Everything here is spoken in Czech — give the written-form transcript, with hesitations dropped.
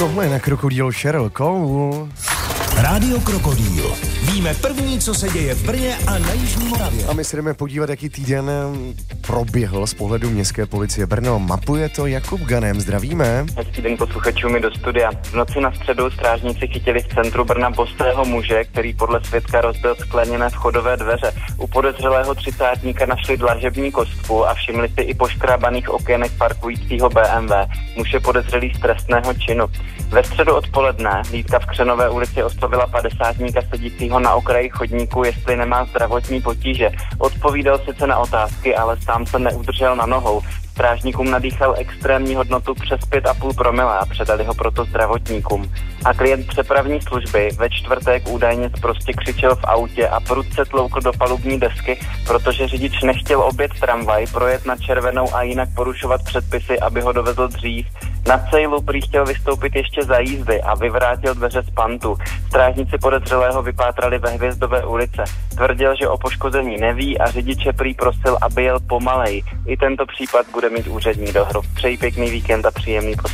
Tohle je na Krokodýl Sheryl Cole. Rádio Krokodýl. Víme první, co se děje v Brně a na Jižní Moravě. A my se jdeme podívat, jaký týden proběhl z pohledu městské policie Brno. Mapuje to Jakub Ganem, zdravíme. Hezký den posluchačům do studia. V noci na středu strážníci chytili v centru Brna bostého muže, který podle svědka rozbil skleněné vchodové dveře. U podezřelého třicátníka našli dlažební kostku a všimli si i poškrábaných okének parkujícího BMW. Muž je podezřelý z trestného činu. Ve středu odpoledne Lítka v Křenové ulici oslovila padesátníka sedícího na okraji chodníku, jestli nemá zdravotní potíže. Odpovídal sice na otázky, ale sám se neudržel na nohou. Strážníkům nadýchal extrémní hodnotu přes 5,5 promile a předali ho proto zdravotníkům. A klient přepravní služby ve čtvrtek údajně prostě křičel v autě a prudce tloukl do palubní desky, protože řidič nechtěl objet tramvaj, projet na červenou a jinak porušovat předpisy, aby ho dovezl dřív. Na cejlu prý chtěl vystoupit ještě za jízdy a vyvrátil dveře z pantu. Strážníci podezřelého vypátrali ve Hvězdové ulice. Tvrdil, že o poškození neví a řidiče prý prosil, aby jel pomalej. I tento případ bude mít úřední dohru. Přeji pěkný víkend a příjemný